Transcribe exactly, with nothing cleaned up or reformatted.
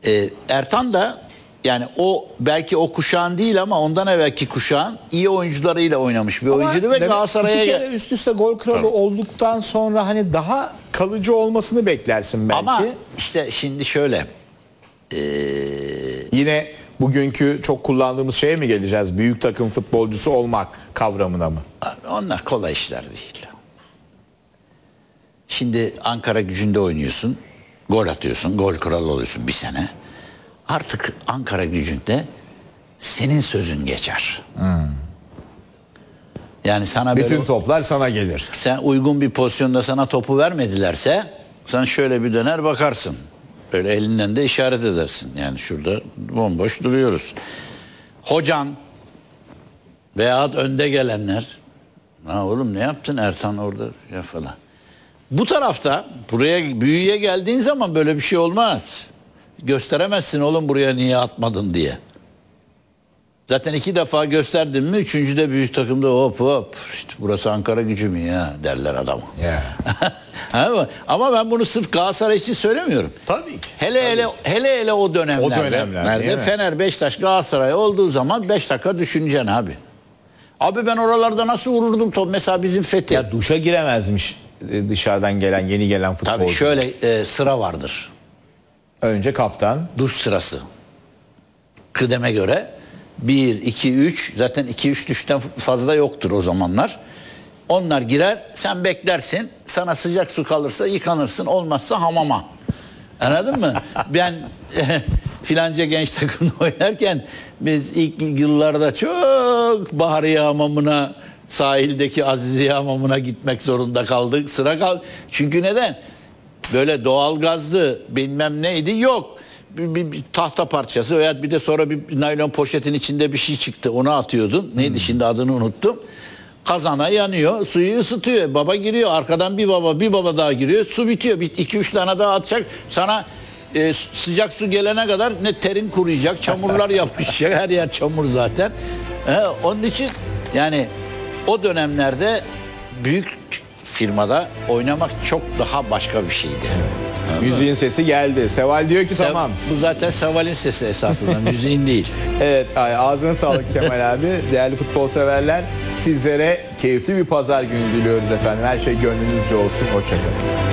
Ee, Ertan da yani o belki o kuşağın değil ama ondan evvelki kuşağın iyi oyuncularıyla oynamış bir oyuncuydu ve Galatasaray'a iki kere üst üste gol kralı Tabii. olduktan sonra hani daha kalıcı olmasını beklersin belki. ama işte şimdi şöyle ee, Yine bugünkü çok kullandığımız şeye mi geleceğiz? Büyük takım futbolcusu olmak kavramına mı? onlar kolay işler değil. Şimdi Ankara Gücü'nde oynuyorsun, gol atıyorsun, gol kralı oluyorsun bir sene. Artık Ankara Gücü'nde senin sözün geçer. Hmm. Yani sana böyle, Bütün toplar sana gelir. sen uygun bir pozisyonda sana topu vermedilerse sen şöyle bir döner bakarsın. Böyle elinden de işaret edersin. Yani şurada bomboş duruyoruz. Hocan veyahut önde gelenler, ha oğlum ne yaptın Ertan orada ya falan. Bu tarafta buraya büyüye geldiğin zaman böyle bir şey olmaz. Gösteremezsin oğlum buraya niye atmadın diye. Zaten iki defa gösterdin mi üçüncüde büyük takımda hop hop işte burası Ankara Gücü mü ya derler adama. Yeah. Ama ben bunu sırf Galatasaray için söylemiyorum. Tabii ki. Hele Tabii hele ki. hele hele o dönemlerde. O dönemler, nerede? değil mi? Fener, Beşiktaş, Galatasaray olduğu zaman beş dakika düşüneceksin abi. Abi ben oralarda nasıl vururdum top? Mesela bizim Fethi. Ya duşa giremezmiş dışarıdan gelen, yeni gelen futbolcu. Tabii şöyle e, sıra vardır. Önce kaptan. Duş sırası. Kıdeme göre bir, iki, üç zaten iki üç duştan fazla yoktur o zamanlar. Onlar girer, sen beklersin. Sana sıcak su kalırsa yıkanırsın, olmazsa hamama. Anladın mı? Ben filanca genç takımda oynarken biz ilk yıllarda çok Bahariye Hamamı'na, sahildeki Aziziye Hamamı'na gitmek zorunda kaldık. Sıra kaldı. Çünkü neden? Böyle doğalgazlı bilmem neydi yok. Bir, bir, bir tahta parçası veya bir de sonra bir naylon poşetin içinde bir şey çıktı. Onu atıyordun. Neydi hmm. şimdi adını unuttum. Kazana yanıyor, suyu ısıtıyor. Baba giriyor, arkadan bir baba, bir baba daha giriyor. Su bitiyor. Bir, iki üç tane daha atacak. Sana e, sıcak su gelene kadar ne terin kuruyacak, çamurlar yapışacak. Her yer çamur zaten. He, onun için yani o dönemlerde büyük firmada oynamak çok daha başka bir şeydi. Müziğin sesi geldi. Seval diyor ki Sev, tamam. Bu zaten Seval'in sesi esasında, müziğin değil. Evet, ağzına sağlık Kemal abi. Değerli futbol severler, sizlere keyifli bir pazar günü diliyoruz efendim. Her şey gönlünüzce olsun. Hoşçakalın.